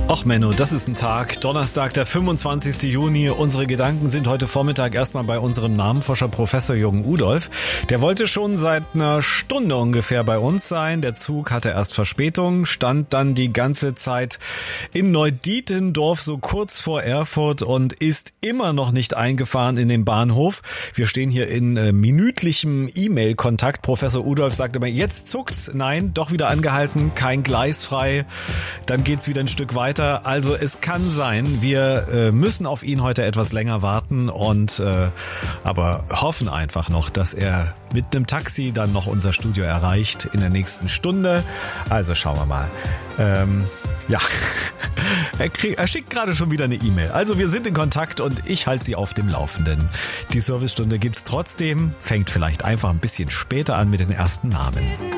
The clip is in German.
Och Menno, das ist ein Tag. Donnerstag, der 25. Juni. Unsere Gedanken sind heute Vormittag erstmal bei unserem Namenforscher Professor Jürgen Udolph. Der wollte schon seit einer Stunde ungefähr bei uns sein. Der Zug hatte erst Verspätung, stand dann die ganze Zeit in Neudietendorf, so kurz vor Erfurt, und ist immer noch nicht eingefahren in den Bahnhof. Wir stehen hier in minütlichem E-Mail-Kontakt. Professor Udolph sagt immer, jetzt zuckt's. Nein, doch wieder angehalten, kein Gleis frei. Dann geht's wieder ein Stück weiter. Also es kann sein, wir müssen auf ihn heute etwas länger warten und aber hoffen einfach noch, dass er mit einem Taxi dann noch unser Studio erreicht in der nächsten Stunde. Also schauen wir mal. Ja, er schickt gerade schon wieder eine E-Mail. Also wir sind in Kontakt und ich halte Sie auf dem Laufenden. Die Servicestunde gibt's trotzdem, fängt vielleicht einfach ein bisschen später an mit den ersten Namen.